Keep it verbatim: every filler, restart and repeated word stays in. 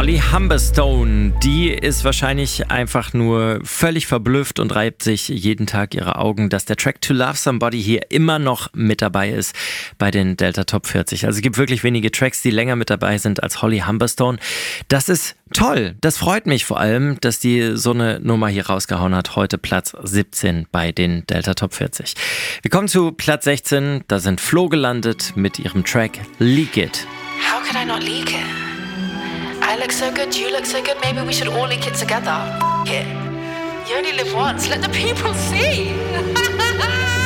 Holly Humberstone, die ist wahrscheinlich einfach nur völlig verblüfft und reibt sich jeden Tag ihre Augen, dass der Track To Love Somebody hier immer noch mit dabei ist bei den Delta Top vierzig. Also es gibt wirklich wenige Tracks, die länger mit dabei sind als Holly Humberstone. Das ist toll. Das freut mich vor allem, dass die so eine Nummer hier rausgehauen hat. Heute Platz siebzehn bei den Delta Top vierzig. Wir kommen zu Platz sechzehn. Da sind Flo gelandet mit ihrem Track Leak It. How could I not leak it? I look so good, you look so good, maybe we should all leak it together. F*** it. You only live once, let the people see.